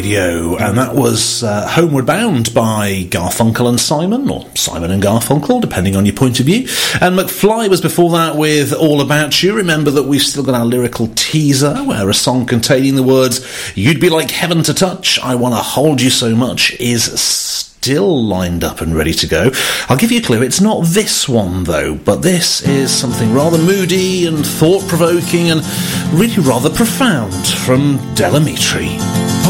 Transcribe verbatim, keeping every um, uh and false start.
And that was uh, Homeward Bound by Garfunkel and Simon, or Simon and Garfunkel, depending on your point of view. And McFly was before that with All About You. Remember that we've still got our lyrical teaser, where a song containing the words, "You'd be like heaven to touch, I want to hold you so much," is still lined up and ready to go. I'll give you a clue, it's not this one though, but this is something rather moody and thought-provoking and really rather profound from Del Amitri.